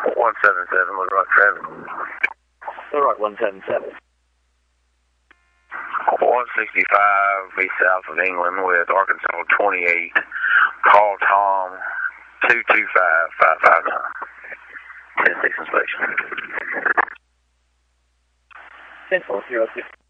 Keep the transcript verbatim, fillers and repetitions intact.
one seven seven, Little Rock traffic. Little Rock one seven seven. one sixty-five, be south of England with Arkansas twenty-eight. Call Tom two two five, five five nine. ten six inspection. Central zero six.